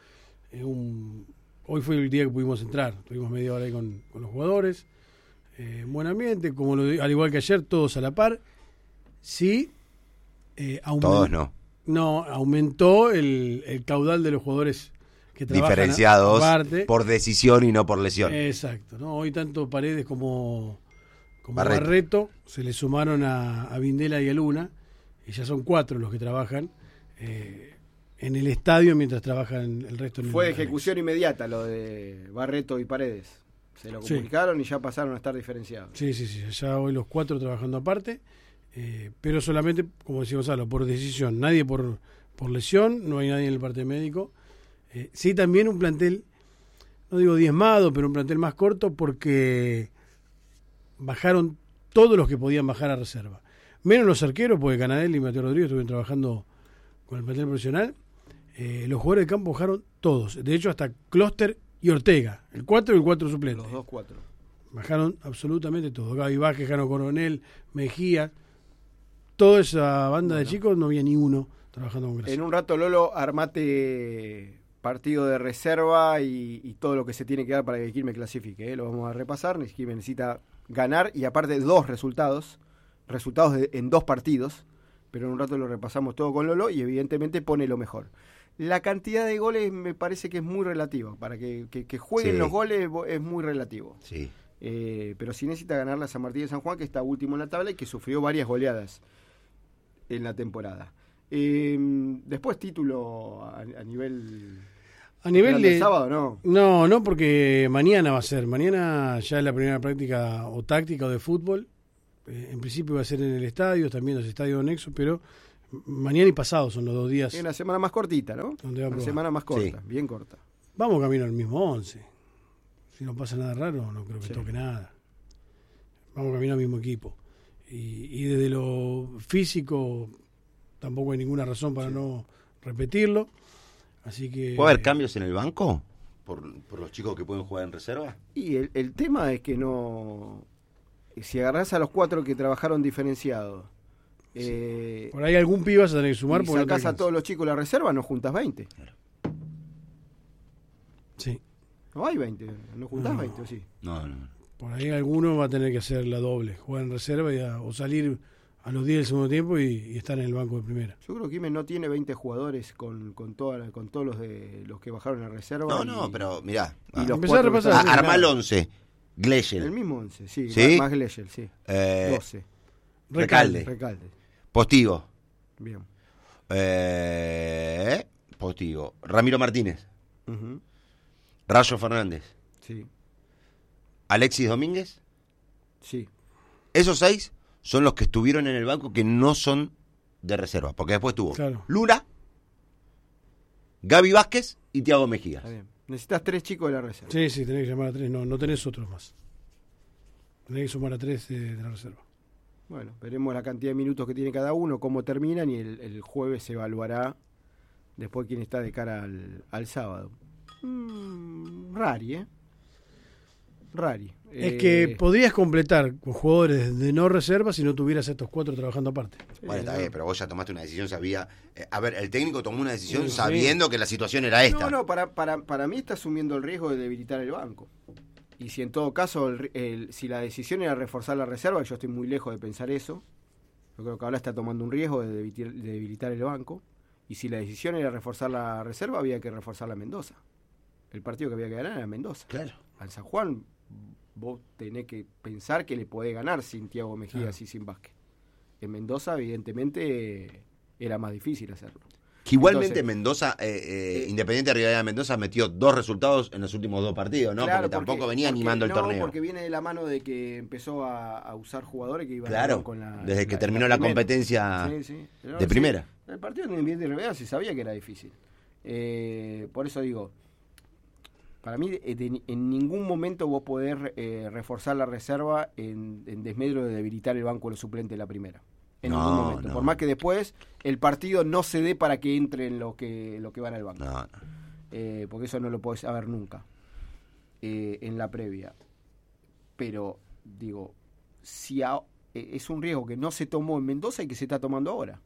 hoy fue el día que pudimos entrar. Tuvimos media hora ahí con los jugadores. Buen ambiente, al igual que ayer, todos a la par. Sí, Todos no. No, aumentó el caudal de los jugadores que trabajan Diferenciados aparte. por decisión y no por lesión. Exacto, ¿no? Hoy tanto Paredes como Barreto. Barreto se le sumaron a Vindela y a Luna, y ya son 4 los que trabajan en el estadio mientras trabajan el resto. Fue de ejecución inmediata lo de Barreto y Paredes. Se lo Sí. comunicaron y ya pasaron a estar diferenciados. Sí, ya hoy los 4 trabajando aparte, pero solamente, como decía Gonzalo, por decisión, nadie por lesión, no hay nadie en el parte médico. Sí, también un plantel, no digo diezmado, pero un plantel más corto porque bajaron todos los que podían bajar a reserva. Menos los arqueros, porque Canadell y Mateo Rodríguez estuvieron trabajando con el plantel profesional. Los jugadores de campo bajaron todos. De hecho, hasta Closter y Ortega, el 4 y el 4 suplente. Los 2-4. Bajaron absolutamente todos. Gaby Vázquez, Jano Coronel, Mejía. Toda esa banda de chicos no había ni uno trabajando con Gracia. En un rato, Lolo, armate partido de reserva y todo lo que se tiene que dar para que Quilmes clasifique. Lo vamos a repasar. Quilmes necesita ganar y aparte 2 resultados en 2 partidos. Pero en un rato lo repasamos todo con Lolo y evidentemente pone lo mejor. La cantidad de goles me parece que es muy relativa. Para que jueguen Sí. los goles es muy relativo. Sí. Pero sí necesita ganar la San Martín de San Juan, que está último en la tabla y que sufrió varias goleadas en la temporada. Después título a nivel... A nivel grande de... el sábado, ¿no? No, porque mañana va a ser. Mañana ya es la primera práctica o táctica o de fútbol. En principio va a ser en el estadio, también los estadios anexos, pero mañana y pasado son los 2 días. Es una semana más cortita, ¿no? Donde va a Una probar. semana más corta, Sí. bien corta. Vamos camino al mismo 11. Si no pasa nada raro, no creo que Sí. toque nada. Vamos camino al mismo equipo. Y desde lo físico tampoco hay ninguna razón para no repetirlo. Así que... ¿Puede haber cambios en el banco? ¿Por los chicos que pueden jugar en reserva? Y el tema es que no... Si agarrás a los 4 que trabajaron diferenciados Por ahí algún pibe vas a tener que sumar. y porque no te sacás a alcanza. todos los chicos de la reserva, no juntas 20. Sí. No hay 20, no juntás No. 20, ¿o sí? No. Por ahí alguno va a tener que hacer la doble, jugar en reserva o salir a los 10 del segundo tiempo y estar en el banco de primera. Yo creo que Quilmes no tiene 20 jugadores con todos los que bajaron a reserva. No, pero mirá. Y los Empezá a 4 que repasar. están- Armá el 11. El Gleyel. mismo 11, sí. ¿Sí? Más Gleyel, sí. 12. Recalde. Recalde. Postigo. Bien. Postigo. Ramiro Martínez. Ujú. Rayo Fernández. Sí, Alexis Domínguez. sí. Esos 6 son los que estuvieron en el banco que no son de reserva. Porque después tuvo Claro. Luna, Gaby Vázquez y Thiago Mejías. Está bien. Necesitas 3 chicos de la reserva. Sí, sí, tenés que llamar a 3. No tenés otros más. Tenés que sumar a 3 de la reserva. Bueno, veremos la cantidad de minutos que tiene cada uno, cómo terminan y el jueves se evaluará después quién está de cara al sábado. Rari, ¿eh? Rari. Es que podrías completar con jugadores de no reserva si no tuvieras estos 4 trabajando aparte. Bueno, está bien, pero vos ya tomaste una decisión, a ver, el técnico tomó una decisión Sí. sabiendo que la situación era esta. No, para mí está asumiendo el riesgo de debilitar el banco. Y si en todo caso, si la decisión era reforzar la reserva, yo estoy muy lejos de pensar eso. Yo creo que ahora está tomando un riesgo de debilitar el banco. Y si la decisión era reforzar la reserva, había que reforzar la Mendoza. El partido que había que ganar era Mendoza. Claro. Al San Juan, vos tenés que pensar que le podés ganar sin Thiago Mejías y sin Vázquez. En Mendoza, evidentemente, era más difícil hacerlo. Que igualmente Entonces, Mendoza, Independiente de Rivadavia Mendoza metió 2 resultados en los últimos 2 partidos, ¿no? claro, porque tampoco venía animando el torneo. Porque viene de la mano de que empezó a usar jugadores que iban Claro, con la. desde que terminó la primera. competencia Pero de primera. El partido de Independiente de Rivadavia se sabía que era difícil. Por eso digo, para mí en ningún momento vos podés reforzar la reserva en desmedro de debilitar el banco de los suplentes de la primera. En ningún momento. No. Por más que después el partido no se dé para que entren los que van al banco. No. Porque eso no lo podés saber nunca en la previa. Pero, digo, si es un riesgo que no se tomó en Mendoza y que se está tomando ahora.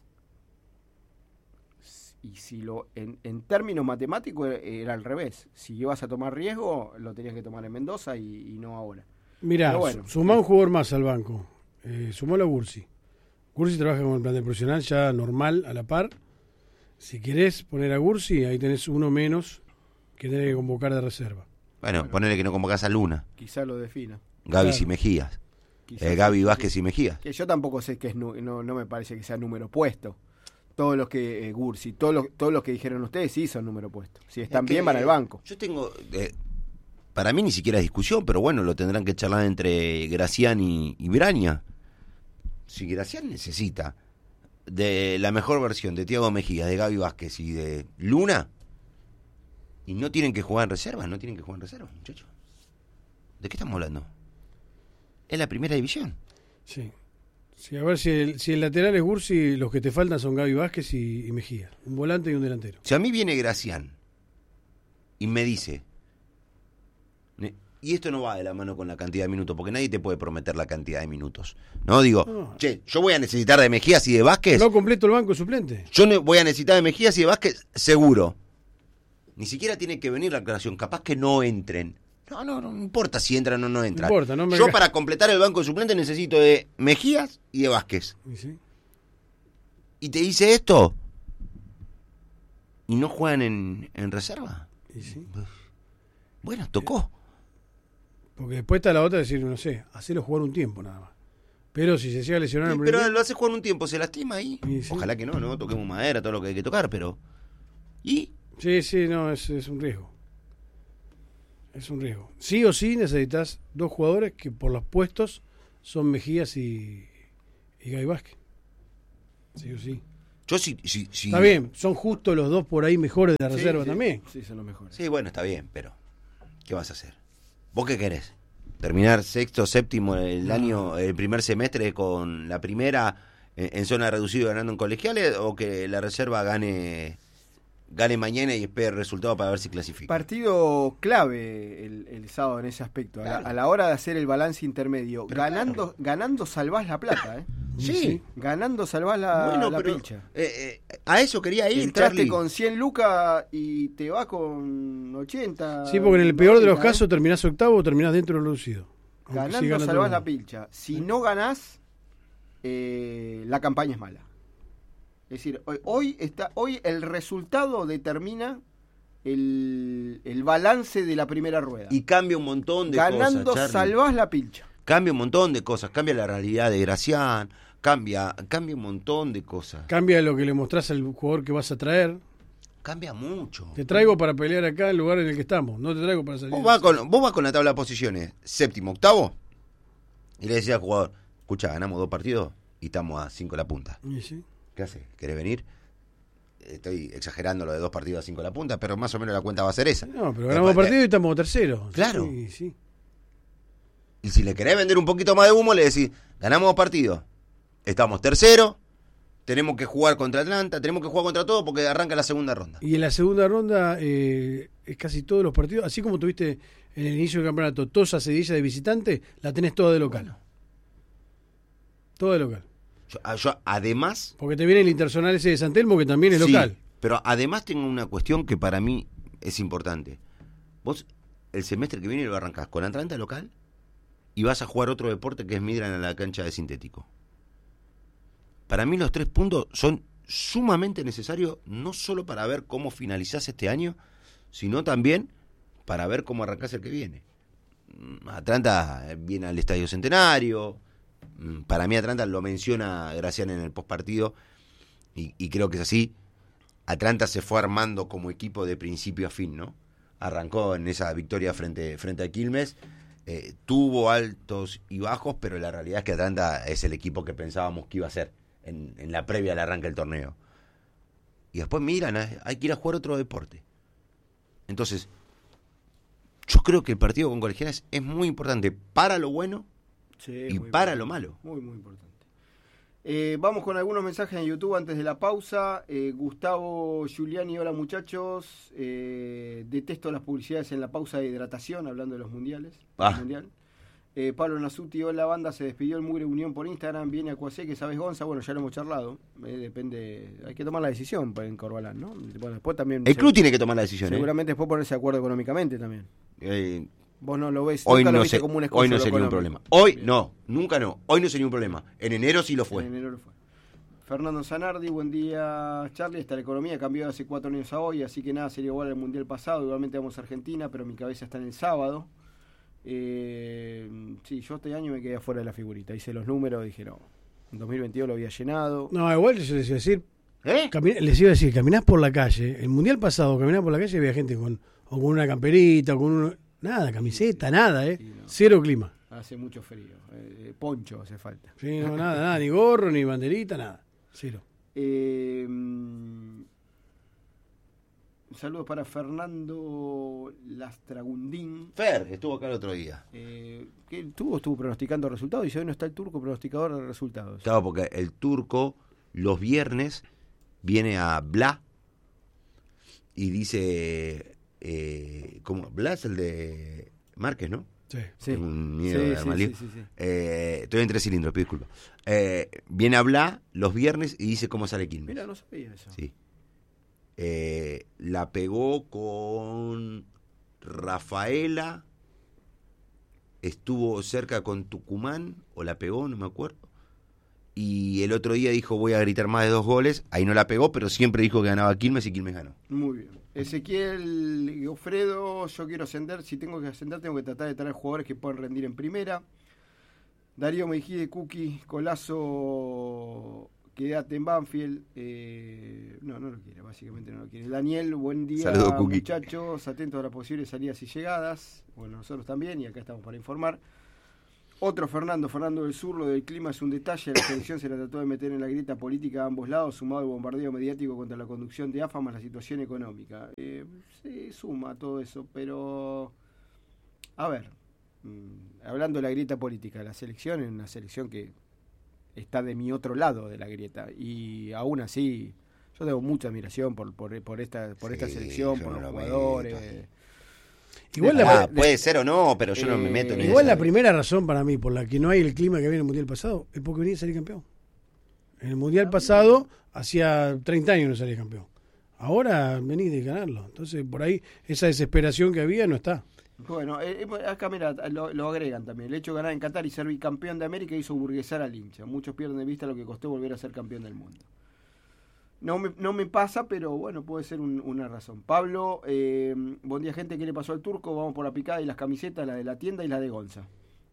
Y si en términos matemáticos era al revés. Si ibas a tomar riesgo, lo tenías que tomar en Mendoza y no ahora. Mirá, Pero bueno. sumá un jugador más al banco. Sumalo a Gursi. Gursi trabaja con el plantel profesional ya normal, a la par. Si querés poner a Gursi, ahí tenés uno menos que tenés que convocar de reserva. Bueno, ponele que no convocás a Luna, Quizá lo defina. Gaby Claro. y Mejías. Quizá Gaby sí. Vázquez y Mejías. Que yo tampoco sé que es no me parece que sea número puesto. Todos los que Gursi, todos los que dijeron ustedes sí son número puesto. Si están Es que, bien van al banco. Yo tengo, para mí ni siquiera es discusión, pero bueno, lo tendrán que charlar entre Gracián y Braña. Si Gracián necesita de la mejor versión de Thiago Mejías, de Gaby Vázquez y de Luna, y no tienen que jugar en reserva, muchachos. ¿De qué estamos hablando? Es la primera división. Sí. Sí, a ver si el lateral es Gursi, los que te faltan son Gaby Vázquez y Mejía. Un volante y un delantero. Si a mí viene Gracián y me dice, y esto no va de la mano con la cantidad de minutos, porque nadie te puede prometer la cantidad de minutos. No digo, No. che, yo voy a necesitar de Mejías y de Vázquez. No completo el banco suplente. Yo voy a necesitar de Mejías y de Vázquez, seguro. Ni siquiera tiene que venir la aclaración, capaz que no entren. No importa si entran o no entran. No importa, no me Yo hagas- para completar el banco de suplente necesito de Mejías y de Vázquez. Y sí. Y te dice esto. ¿Y no juegan en reserva? Y sí. Bueno, tocó. Porque después está la otra de decir, no sé, hacerlo jugar un tiempo nada más. Pero si se llega a lesionar en el primer Pero tiempo, lo hace jugar un tiempo, se lastima ahí. Y sí. Ojalá que no, toquemos madera, todo lo que hay que tocar, pero... ¿Y? sí, no, es un riesgo. Es un riesgo. Sí o sí necesitas 2 jugadores que por los puestos son Mejías y Gaby Vázquez. Sí o sí. Yo sí. Está bien, son justo los 2 por ahí mejores de la reserva Sí, también. Sí, son los mejores. Sí, bueno, está bien, pero... ¿Qué vas a hacer? ¿Vos qué querés? ¿Terminar sexto, séptimo el primer semestre con la primera en zona reducida ganando en colegiales, o que la reserva gane mañana y espere el resultado para ver si clasifica? Partido clave el sábado en ese aspecto. Claro. A la hora de hacer el balance intermedio. Pero Ganando salvás la plata, ¿eh? Sí. Ganando salvás la pero, pincha. a eso quería ir, Entraste Charlie. con 100 lucas y te vas con 80. Sí, porque en el peor de los 90, casos terminás octavo o terminás dentro del reducido. Aunque sí ganando gana todo salvás el la mundo. pincha. Si no ganás, la campaña es mala. Es decir, hoy el resultado determina el balance de la primera rueda. Y cambia un montón de Ganando cosas, Charlie. salvás la pincha. Cambia un montón de cosas, cambia la realidad de Gracián, Cambia un montón de cosas. Cambia lo que le mostrás al jugador que vas a traer. Cambia mucho. Te traigo para pelear acá en el lugar en el que estamos. No te traigo para salir. Vos vas con la tabla de posiciones, séptimo, octavo, y le decís al jugador, escucha, ganamos 2 partidos y estamos a 5 de la punta. ¿Y sí? ¿Qué haces? ¿Querés venir? Estoy exagerando lo de 2 partidos a 5 de la punta, pero más o menos la cuenta va a ser esa. No, pero ganamos partido y estamos terceros. Claro. Sí, sí. Y si le querés vender un poquito más de humo, le decís, ganamos 2 partidos, estamos terceros, tenemos que jugar contra Atlanta, tenemos que jugar contra todo porque arranca la segunda ronda. Y en la segunda ronda es casi todos los partidos, así como tuviste en el inicio del campeonato toda esa seguidilla de visitante, la tenés toda de local. Bueno. Toda de local. Yo además... Porque te viene el Interzonal ese de San Telmo que también es sí, local. Pero además tengo una cuestión que para mí es importante. Vos el semestre que viene lo arrancás con Atlanta local y vas a jugar otro deporte que es Midland en la cancha de sintético. Para mí los 3 puntos son sumamente necesarios, no solo para ver cómo finalizás este año, sino también para ver cómo arrancás el que viene. Atlanta viene al Estadio Centenario. Para mí Atlanta lo menciona Gracián en el postpartido y creo que es así. Atlanta se fue armando como equipo de principio a fin, ¿no? Arrancó en esa victoria frente a Quilmes, tuvo altos y bajos, pero la realidad es que Atlanta es el equipo que pensábamos que iba a ser en la previa al arranque del torneo. Y después miran, hay que ir a jugar otro deporte. Entonces, yo creo que el partido con Colegiales es muy importante para lo bueno y para lo malo. Muy, muy importante. Vamos con algunos mensajes en YouTube antes de la pausa. Gustavo Giuliani, hola muchachos. Detesto las publicidades en la pausa de hidratación, hablando de los mundiales. Mundial. Pablo Nasuti, hola banda, se despidió el Mugre Unión por Instagram, viene a Cuasé, que sabes Gonza, bueno, ya lo hemos charlado. Depende, hay que tomar la decisión en Corbalán, ¿no? Bueno, después también... El club tiene que tomar la decisión. Seguramente después ponerse de acuerdo económicamente también. Vos no lo ves, hoy nunca no lo viste como un hoy no escollo sería un económico. problema. Hoy Bien. no, nunca no. Hoy no sería un problema. En enero sí lo fue. En enero lo fue. Fernando Zanardi, buen día Charlie, hasta la economía cambió de hace 4 años a hoy, así que nada, sería igual al mundial pasado, igualmente vamos a Argentina, pero mi cabeza está en el sábado. Sí, yo este año me quedé afuera de la figurita, hice los números, dije no, en 2022 lo había llenado. No, igual yo les iba a decir, ¿Eh? les iba a decir, caminás por la calle, el mundial pasado, caminás por la calle y había gente con una camperita, nada, camiseta, nada, Sí, no. Cero clima. Hace mucho frío, poncho hace falta. Sí, no, nada, ni gorro, ni banderita, nada. Cero. Saludos para Fernando Lastragundín. Fer, estuvo acá el otro día. Que estuvo pronosticando resultados y si hoy no está el turco pronosticador de resultados. Claro, porque el turco los viernes viene a Bla y dice, ¿cómo? Bla es el de Márquez, ¿no? Sí. Sí. Un miedo de Armalí. sí. Estoy en 3 cilindros, pido disculpa. Viene a hablar los viernes y dice cómo sale Quilmes. Mira, no sabía eso. Sí. La pegó con Rafaela, estuvo cerca con Tucumán, o la pegó, no me acuerdo. Y el otro día dijo voy a gritar más de 2 goles, ahí no la pegó, pero siempre dijo que ganaba Quilmes y Quilmes ganó. Muy bien. Ezequiel Gofredo, yo quiero ascender, si tengo que ascender tengo que tratar de traer jugadores que puedan rendir en primera. Darío Mejide, Cookie, Colazo, quédate en Banfield. No lo quiere, básicamente no lo quiere. Daniel, buen día. Saludos, Cookie. Muchachos, atentos a las posibles salidas y llegadas. Bueno, nosotros también, y acá estamos para informar. Otro Fernando del Sur, lo del clima es un detalle, la selección se la trató de meter en la grieta política a ambos lados, sumado al bombardeo mediático contra la conducción de AFA más la situación económica. Se suma todo eso, pero a ver, hablando de la grieta política, la selección es una selección que está de mi otro lado de la grieta y aún así yo tengo mucha admiración por esta selección, por los jugadores. Igual puede ser o no, pero yo no me meto en igual eso. la primera razón para mí por la que no hay el clima que había en el mundial pasado es porque venía a salir campeón. En el mundial pasado hacía 30 años no salía campeón. Ahora venís de ganarlo. Entonces por ahí esa desesperación que había no está. Bueno, acá mira, lo agregan también. El hecho de ganar en Qatar y ser bicampeón de América hizo burguesar al hincha. Muchos pierden de vista lo que costó volver a ser campeón del mundo. No me pasa, pero bueno, puede ser una razón. Pablo, buen día gente, ¿qué le pasó al turco? Vamos por la picada y las camisetas, la de la tienda y la de Gonza.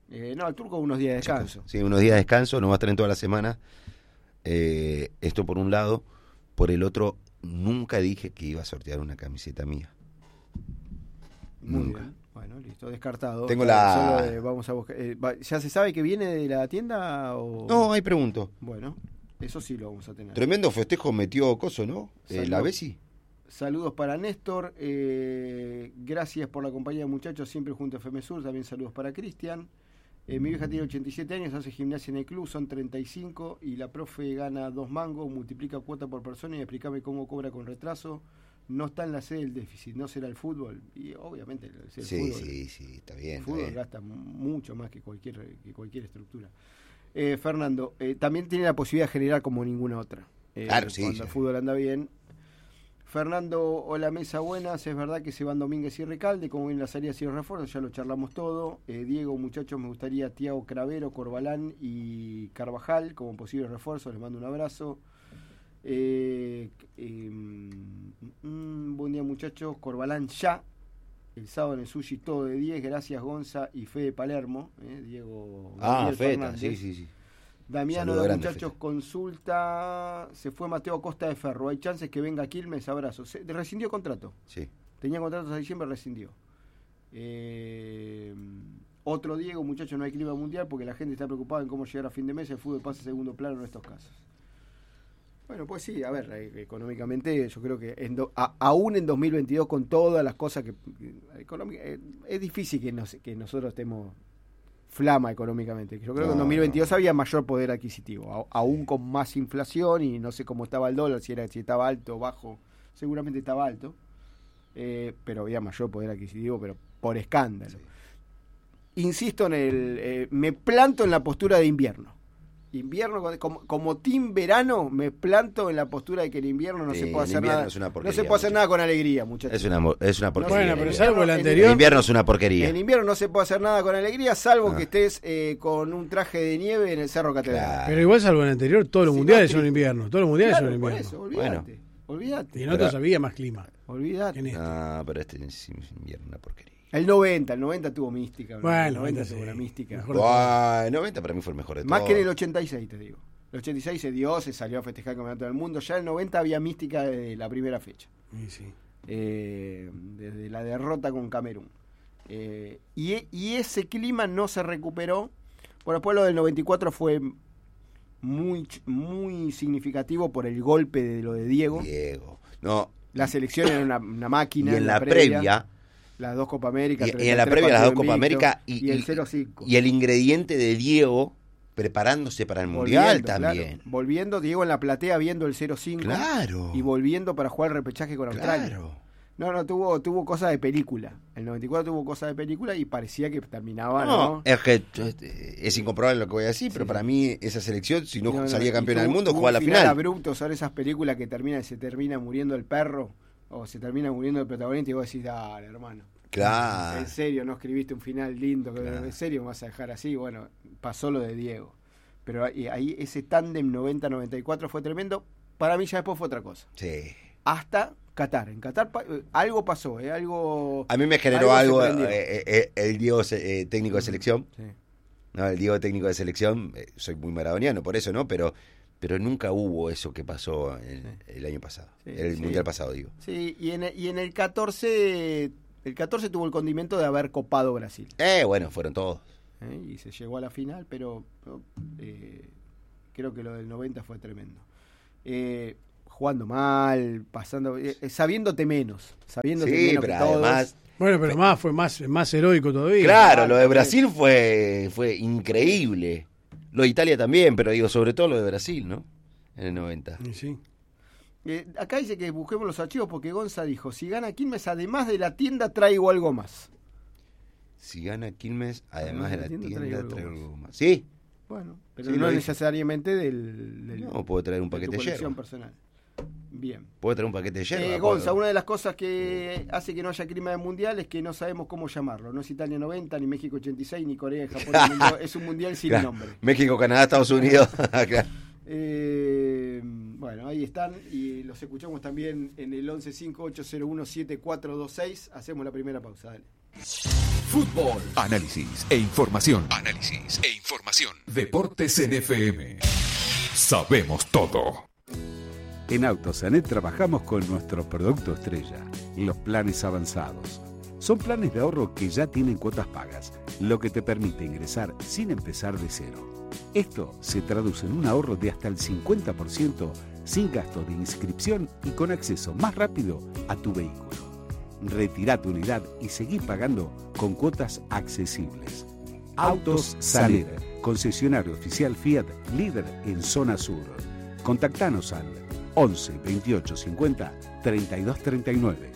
No, el Turco unos días de descanso. Sí, unos días de descanso, no va a estar en toda la semana. Esto por un lado. Por el otro, nunca dije que iba a sortear una camiseta mía. Muy Nunca. bien. Bueno, listo, descartado. Tengo Vamos a buscar. ¿Ya se sabe que viene de la tienda o...? No, ahí pregunto. Bueno, eso sí lo vamos a tener. Tremendo festejo metió Coso, ¿no? Salud. La Bessi. Saludos para Néstor. Gracias por la compañía, muchachos, siempre junto a FM Sur. También saludos para Cristian. Mi vieja tiene 87 años, hace gimnasia en el club, son 35 y la profe gana 2 mangos, multiplica cuota por persona y explícame cómo cobra con retraso. No está en la sede del déficit, no será el fútbol. Y obviamente el fútbol, Sí, está bien. el fútbol gasta mucho más que cualquier estructura. Fernando, también tiene la posibilidad de generar como ninguna otra. Claro, sí. Cuando el fútbol anda bien. Fernando, hola mesa, buenas. Es verdad que se van Domínguez y Recalde, como ven las salidas y los refuerzos, ya lo charlamos todo. Diego, muchachos, me gustaría Thiago Cravero, Corbalán y Carvajal como posibles refuerzos, les mando un abrazo. Buen día, muchachos. Corbalán ya. El sábado en el sushi todo de 10. Gracias, Gonza y Fede Palermo. Diego. Feta, sí. Damiano, Saludo grande, muchachos, Feta. Consulta. Se fue Mateo Acosta de Ferro. ¿Hay chances que venga Quilmes? Abrazo. Rescindió contrato. Sí. Tenía contratos a diciembre, rescindió. Otro Diego, muchachos, no hay clima mundial porque la gente está preocupada en cómo llegar a fin de mes. El fútbol pasa a segundo plano en estos casos. Bueno, pues sí, a ver, económicamente yo creo que aún en 2022 con todas las cosas que es difícil que nosotros estemos flama económicamente. Yo creo que en 2022 había mayor poder adquisitivo, aún con más inflación y no sé cómo estaba el dólar, si estaba alto o bajo, seguramente estaba alto, pero había mayor poder adquisitivo, pero por escándalo. Sí. Insisto me planto en la postura de invierno, como team verano, me planto en la postura de que el invierno no se puede hacer nada. No se puede hacer nada con alegría, muchachos. Es una porquería. Bueno, pero salvo el anterior. El invierno es una porquería. En invierno no se puede hacer nada con alegría, salvo que estés con un traje de nieve en el Cerro Catedral. Claro. Pero igual salvo el anterior, todos los mundiales son invierno. Todos los mundiales son invierno. Por eso, olvídate. Olvídate. Y en otros había más clima. Olvídate. Pero este es invierno una porquería. El 90 tuvo mística. Bueno, el 90 tuvo una mística. El 90 para mí fue el mejor de todos. Más que en el 86, te digo. El 86 se salió a festejar el campeonato del mundo. Ya en el 90 había mística desde la primera fecha. Sí. Desde la derrota con Camerún. Y ese clima no se recuperó. Bueno, después lo del 94 fue muy, muy significativo por el golpe de lo de Diego. No. La selección era una máquina. Y en la previa las dos Copa América. Y en la previa las dos Copa América. Y el 0-5. Y el ingrediente de Diego preparándose para el Mundial también. Claro. Volviendo, Diego en la platea viendo el 0-5. Claro. Y volviendo para jugar el repechaje con Australia. Claro. No, tuvo cosas de película. El 94 tuvo cosas de película y parecía que terminaba, ¿no? Es que es incomprobable lo que voy a decir, pero para mí esa selección, si no salía campeona del mundo, jugaba la final. Abrupto, son esas películas que se termina muriendo el perro o se termina muriendo el protagonista y vos decís, dale, hermano. Claro. En serio, no escribiste un final lindo, claro. En serio me vas a dejar así. Bueno, pasó lo de Diego. Pero ahí ese tándem 90-94 fue tremendo. Para mí ya después fue otra cosa. Sí. Hasta Qatar. En Qatar algo pasó, algo. A mí me generó algo el Diego técnico de selección. Sí. No, el Diego técnico de selección, soy muy maradoniano por eso, ¿no? Pero nunca hubo eso que pasó el año pasado. El Mundial pasado, digo. Sí, y en el 14. El 14 tuvo el condimento de haber copado Brasil. Bueno, fueron todos. Y se llegó a la final, pero creo que lo del 90 fue tremendo. Jugando mal, pasando, sabiéndote menos pero que todos. además. Bueno, pero fue más heroico todavía. Claro, lo de Brasil fue increíble. Lo de Italia también, pero digo, sobre todo lo de Brasil, ¿no? En el 90. Sí. Acá dice que busquemos los archivos porque Gonza dijo, si gana Quilmes, además de la tienda, traigo algo más. Si gana Quilmes, además de la tienda, traigo algo más. Sí. Bueno, pero no necesariamente del no, puedo traer un paquete de colección yerba personal. Bien. Puedo traer un paquete de yerba. Gonza, una de las cosas que hace que no haya clima de mundial es que no sabemos cómo llamarlo. No es Italia 90, ni México 86, ni Corea y Japón. Es un mundial sin nombre. México, Canadá, Estados Unidos. Claro. Bueno, ahí están y los escuchamos también en el 1158017426. Hacemos la primera pausa, dale. Fútbol, análisis e información. Deportes en FM. Sabemos todo. En Autosanet trabajamos con nuestro producto estrella, los planes avanzados. Son planes de ahorro que ya tienen cuotas pagas, lo que te permite ingresar sin empezar de cero. Esto se traduce en un ahorro de hasta el 50% sin gasto de inscripción y con acceso más rápido a tu vehículo. Retirá tu unidad y seguí pagando con cuotas accesibles. Autos Sanet, concesionario oficial Fiat, líder en zona sur. Contactanos al 11 28 50 32 39.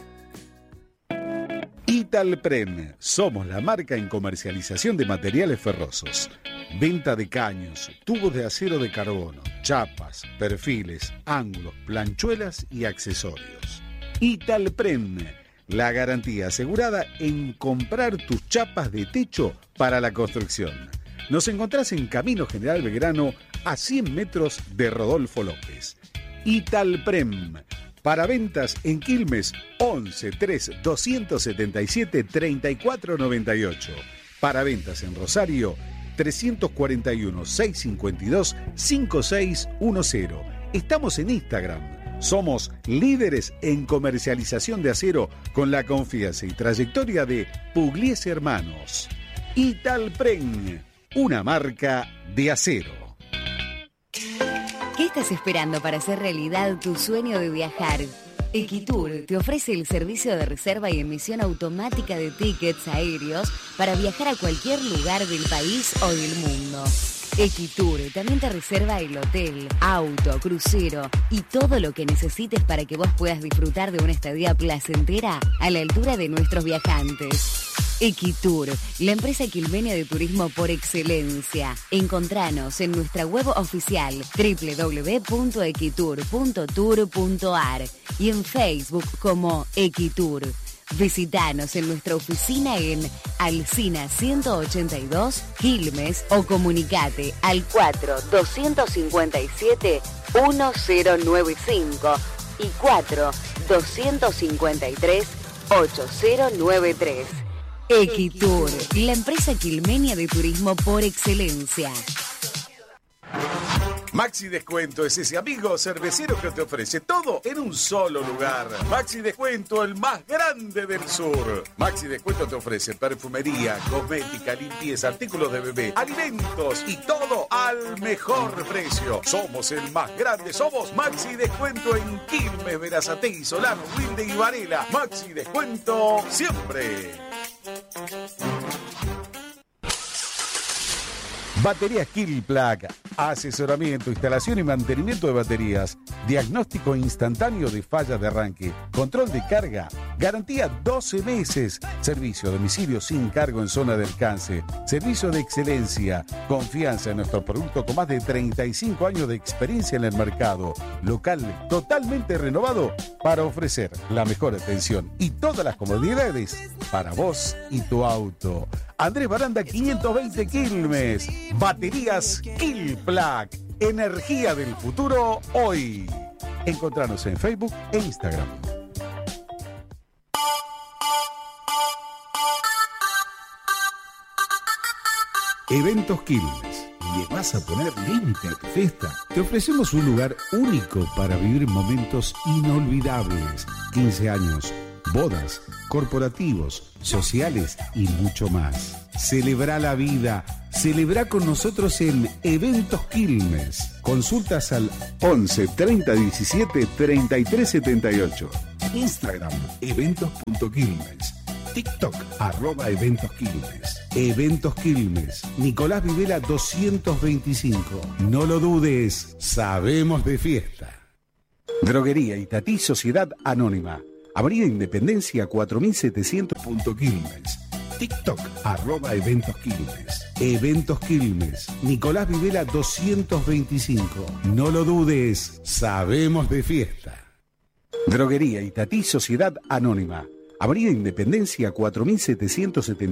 Italpren, somos la marca en comercialización de materiales ferrosos. Venta de caños, tubos de acero de carbono, chapas, perfiles, ángulos, planchuelas y accesorios. Italpren, la garantía asegurada en comprar tus chapas de techo para la construcción. Nos encontrás en Camino General Belgrano, a 100 metros de Rodolfo López. Italprem, para ventas en Quilmes, 11 3 277 3498. Para ventas en Rosario, 341 652 5610. Estamos en Instagram. Somos líderes en comercialización de acero con la confianza y trayectoria de Pugliese Hermanos. Italprem, una marca de acero. ¿Qué estás esperando para hacer realidad tu sueño de viajar? Equitur te ofrece el servicio de reserva y emisión automática de tickets aéreos para viajar a cualquier lugar del país o del mundo. Equitur también te reserva el hotel, auto, crucero y todo lo que necesites para que vos puedas disfrutar de una estadía placentera a la altura de nuestros viajantes. Equitur, la empresa quilmenia de turismo por excelencia. Encontranos en nuestra web oficial www.equitur.tour.ar y en Facebook como Equitur. Visítanos en nuestra oficina en Alsina 182, Quilmes, o comunicate al 4-257-1095 y 4-253-8093. Equitur, la empresa quilmenia de turismo por excelencia. Maxi Descuento es ese amigo cervecero que te ofrece todo en un solo lugar. Maxi Descuento, el más grande del sur. Maxi Descuento te ofrece perfumería, cosmética, limpieza, artículos de bebé, alimentos y todo al mejor precio. Somos el más grande, somos Maxi Descuento en Quilmes, Berazategui, Solano, Wilde y Varela. Maxi Descuento siempre. Baterías Killplug, asesoramiento, instalación y mantenimiento de baterías, diagnóstico instantáneo de fallas de arranque, control de carga, garantía 12 meses, servicio a domicilio sin cargo en zona de alcance, servicio de excelencia, confianza en nuestro producto con más de 35 años de experiencia en el mercado, local totalmente renovado para ofrecer la mejor atención y todas las comodidades para vos y tu auto. Andrés Baranda 520 Quilmes. Baterías Killplug. Energía del futuro hoy. Encontranos en Facebook e Instagram. Eventos Quilmes. ¿Le vas a poner límite a tu fiesta? Te ofrecemos un lugar único para vivir momentos inolvidables. 15 años, bodas, corporativos, sociales y mucho más. Celebra la vida. Celebra con nosotros en Eventos Quilmes. Consultas al 11 30 17 33 78. Instagram, eventos.quilmes. TikTok, @eventosquilmes. Eventos Quilmes. Nicolás Videla 225. No lo dudes, sabemos de fiesta. Droguería Itatí Sociedad Anónima. Avenida Independencia 4700. Quilmes. TikTok, @eventosquilmes. Eventos Quilmes. Nicolás Videla 225. No lo dudes, sabemos de fiesta. Droguería Itatí Sociedad Anónima. Avenida Independencia 4770.